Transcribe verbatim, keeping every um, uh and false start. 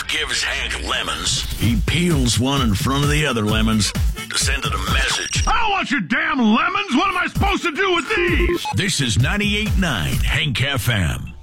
gives Hank lemons, he peels one in front of the other lemons to send it a message. I don't want your damn lemons. What am I supposed to do with these? This is ninety-eight point nine Hank F M.